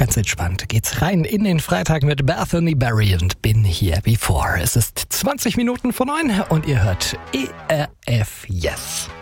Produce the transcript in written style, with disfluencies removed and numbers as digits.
Ganz entspannt geht's rein in den Freitag mit Bethany Barry und Been Here Before. Es ist 20 Minuten vor 9 und ihr hört ERF Yes.